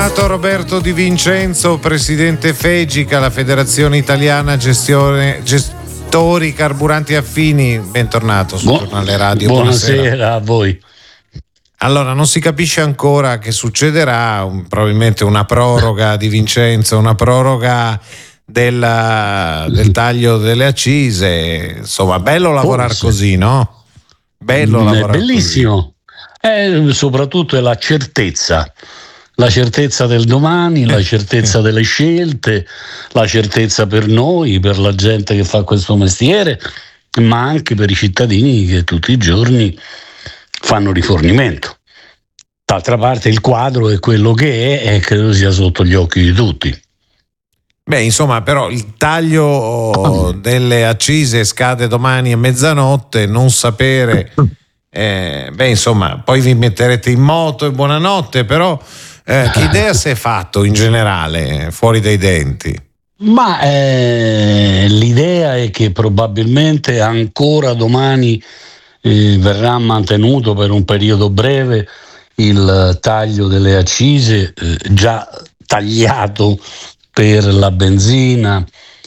Roberto Di Vincenzo, presidente FEGICA, la Federazione Italiana Gestori Carburanti Affini. Bentornato sul Giornale Radio. Buonasera a voi. Allora, non si capisce ancora che succederà, probabilmente una proroga di Vincenzo, una proroga del taglio delle accise. Insomma, bello lavorare così, no? Bello lavorare bellissimo. Soprattutto è la certezza del domani, la certezza delle scelte, la certezza per noi, per la gente che fa questo mestiere, ma anche per i cittadini che tutti i giorni fanno rifornimento. D'altra parte il quadro è quello che è e credo sia sotto gli occhi di tutti. Beh, insomma, però il taglio delle accise scade domani a mezzanotte, non sapere, insomma, poi vi metterete in moto e buonanotte, però che idea si è fatto in generale, fuori dai denti? Ma l'idea è che probabilmente ancora domani verrà mantenuto per un periodo breve il taglio delle accise, già tagliato per la benzina,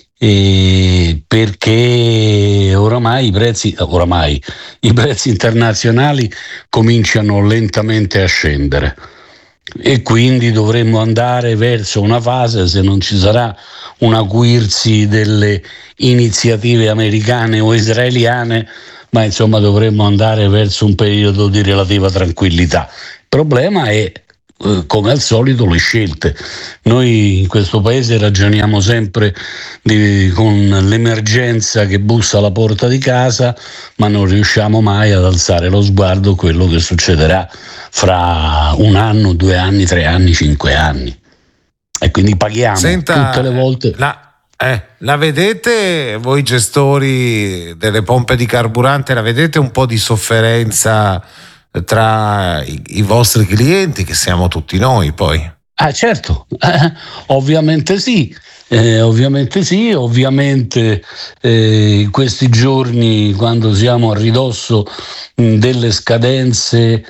perché oramai i prezzi internazionali cominciano lentamente a scendere e quindi dovremmo andare verso una fase, se non ci sarà un acuirsi delle iniziative americane o israeliane, ma insomma dovremmo andare verso un periodo di relativa tranquillità. Il problema è, come al solito, le scelte. Noi in questo paese ragioniamo sempre con l'emergenza che bussa alla porta di casa, ma non riusciamo mai ad alzare lo sguardo a quello che succederà fra 1 anno, 2 anni, 3 anni, 5 anni. E quindi paghiamo tutte le volte. La vedete voi gestori delle pompe di carburante, la vedete un po' di sofferenza tra i vostri clienti, che siamo tutti noi poi? Certo, ovviamente sì. Ovviamente in questi giorni, quando siamo a ridosso delle scadenze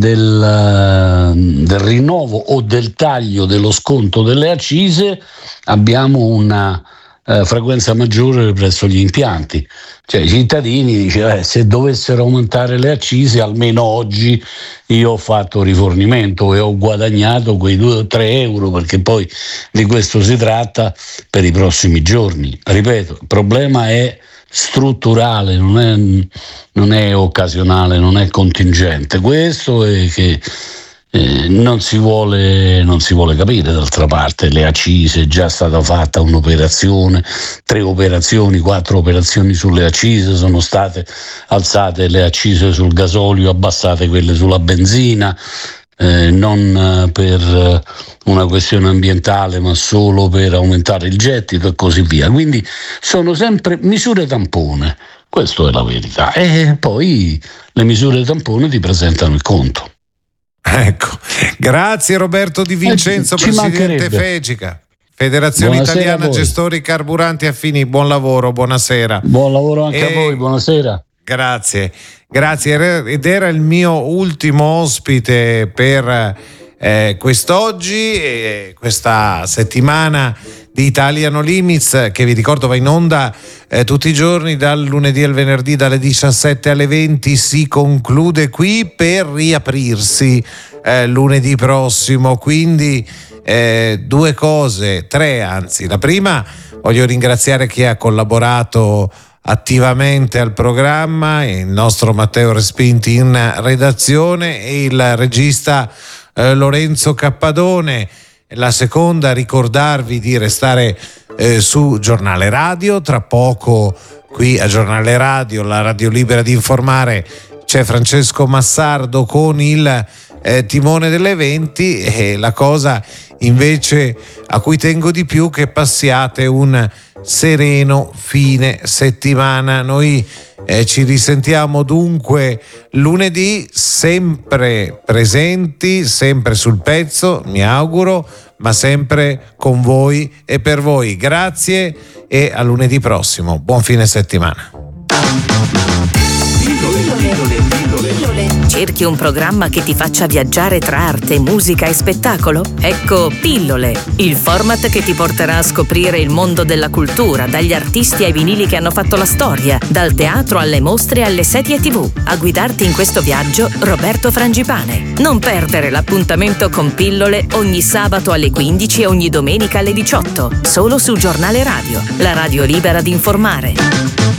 del rinnovo o del taglio dello sconto delle accise, abbiamo una frequenza maggiore presso gli impianti. Cioè i cittadini dicono se dovessero aumentare le accise, almeno oggi io ho fatto rifornimento e ho guadagnato quei 2 o 3 euro, perché poi di questo si tratta per i prossimi giorni. Ripeto, il problema è strutturale, non è occasionale, non è contingente. Questo è che non si vuole capire. D'altra parte le accise, è già stata fatta un'operazione, 3 operazioni, 4 operazioni sulle accise, sono state alzate le accise sul gasolio, abbassate quelle sulla benzina, non per una questione ambientale ma solo per aumentare il gettito e così via. Quindi sono sempre misure tampone, questa è la verità, e poi le misure tampone ti presentano il conto. Ecco, grazie Roberto Di Vincenzo, presidente FEGICA, Federazione Italiana Gestori Carburanti Affini. Buon lavoro, buonasera. Buon lavoro anche a voi, buonasera. Grazie. Ed era il mio ultimo ospite per quest'oggi, questa settimana di Italiano Limits, che vi ricordo va in onda tutti i giorni dal lunedì al venerdì dalle 17 alle 20, si conclude qui per riaprirsi lunedì prossimo. Quindi 2 cose, 3 anzi. La prima, voglio ringraziare chi ha collaborato attivamente al programma, il nostro Matteo Respinti in redazione e il regista Lorenzo Cappadone. La seconda, ricordarvi di restare su Giornale Radio. Tra poco qui a Giornale Radio, la radio libera di informare, c'è Francesco Massardo con il timone delle 20, e la cosa invece a cui tengo di più, che passiate un sereno fine settimana. Noi ci risentiamo dunque lunedì, sempre presenti, sempre sul pezzo, mi auguro, ma sempre con voi e per voi. Grazie e a lunedì prossimo. Buon fine settimana. Cerchi un programma che ti faccia viaggiare tra arte, musica e spettacolo? Ecco Pillole, il format che ti porterà a scoprire il mondo della cultura, dagli artisti ai vinili che hanno fatto la storia, dal teatro alle mostre alle serie TV. A guidarti in questo viaggio, Roberto Frangipane. Non perdere l'appuntamento con Pillole ogni sabato alle 15 e ogni domenica alle 18, solo su Giornale Radio, la radio libera di informare.